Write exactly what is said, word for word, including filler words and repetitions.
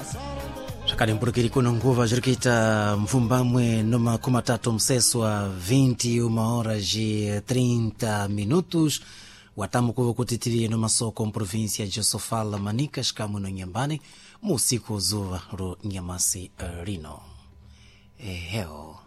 Shakani mpurukiri kuno nguva jirikita mvumbamwe numa kumatatu mseswa vinte uma horas e trinta minutos. Watamu kuwa kutitirie numa soko mprovincia Josofala Manika shikamu no nyambani musiku zuva ro nyamasi rino. Eheo.